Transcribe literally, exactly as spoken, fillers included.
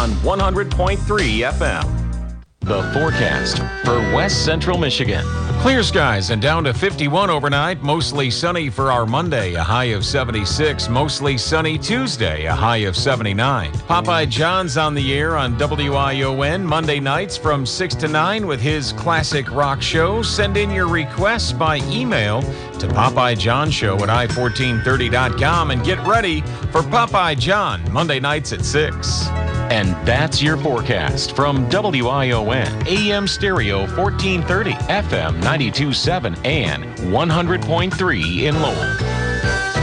on one hundred point three F M. The forecast for West Central Michigan. Clear skies and down to fifty-one overnight. Mostly sunny for our Monday, a high of seventy-six. Mostly sunny Tuesday, a high of seventy-nine. Popeye John's on the air on W I O N Monday nights from six to nine with his classic rock show. Send in your requests by email to Popeye John Show at i fourteen thirty dot com and get ready for Popeye John Monday nights at six. And that's your forecast from W I O N, A M Stereo fourteen thirty, F M ninety-two point seven, and one hundred point three in Lowell.